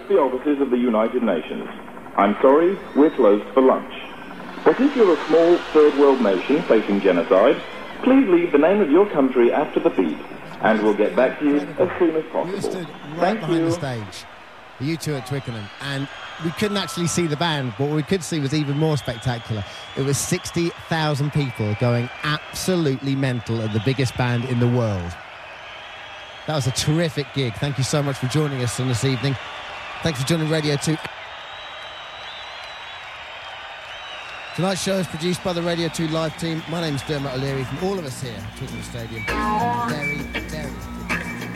the offices of the United Nations. I'm sorry, we're closed for lunch. But if you're a small third world nation facing genocide, please leave the name of your country after the beep, and we'll get back to you as soon as possible. We stood right behind the stage, you two at Twickenham, and we couldn't actually see the band, but what we could see was even more spectacular. It was 60,000 people going absolutely mental at the biggest band in the world. That was a terrific gig. Thank you so much for joining us on this evening. Thanks for joining Radio 2. Tonight's show is produced by the Radio 2 live team. My name's Dermot O'Leary from all of us here at Twickenham Stadium. Very, very